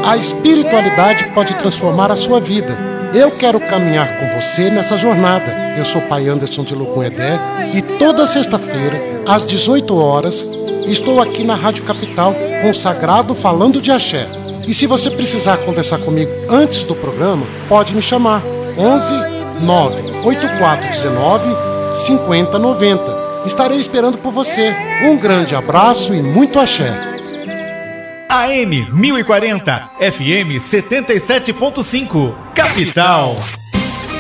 A espiritualidade pode transformar a sua vida. Eu quero caminhar com você nessa jornada. Eu sou Pai Anderson de Logum Edé e toda sexta-feira, às 18 horas, estou aqui na Rádio Capital com o Sagrado falando de axé. E se você precisar conversar comigo antes do programa, pode me chamar. 11 98419 5090. Estarei esperando por você. Um grande abraço e muito axé. AM 1040, FM 77.5, Capital.